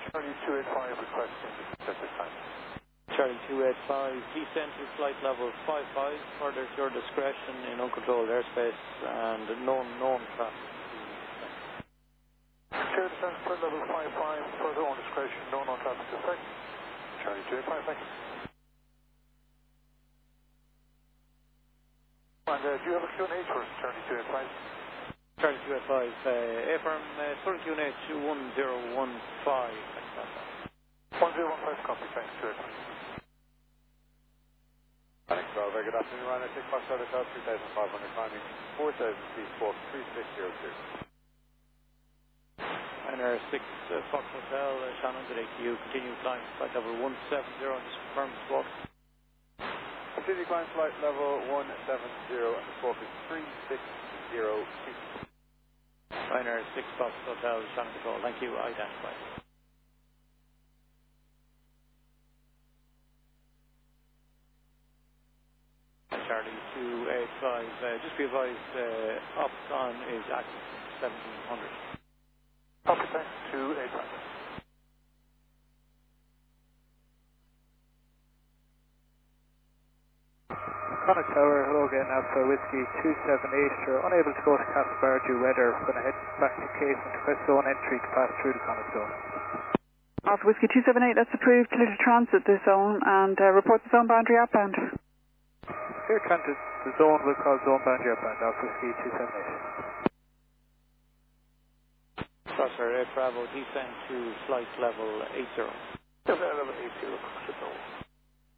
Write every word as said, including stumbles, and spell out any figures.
Charlie two eight five requesting descent this time. Charlie two eight five, descent to flight level five five, further to your discretion in uncontrolled airspace and known, known traffic. Clear descent flight level five five, further on discretion, known on traffic effect. Charlie two eight five, thank you. And uh, do you have a Q and H for us, Charlie two eight five? Charlie two eight five, uh, affirm, uh, sorry Q N H one zero one five. one zero one five, copy, thanks, two eight five. Thanks, Bravo. Very good afternoon, Ryanair six Fox Hotel, three thousand five hundred, climbing four thousand feet, squawk three six zero two. Ryanair six uh, Fox Hotel, uh, Shannon, today to you, continue climb flight level one seven zero, and just confirm squawk. Continue climb flight level one seven zero, and the squawk is three six zero two. Ryanair six Fox Hotel, Shannon Control, thank you, identified. Charlie two eight five, uh, just be advised, uh, Opcon is active seventeen hundred. Copy, thanks, two eight five. Connor Tower, hello again, Alpha Whiskey two seven eight, you're unable to go to Castlebar due to weather, we're going to head back to Casement to press zone entry to pass through the Connor Zone. Alpha Whiskey two seven eight, that's approved to transit the zone and uh, report the zone boundary outbound. Clear transit, the zone will call zone boundary outbound, Alpha Whiskey two seven eight. Crosser, Air Bravo, descend to flight level eight zero. Level eight zero,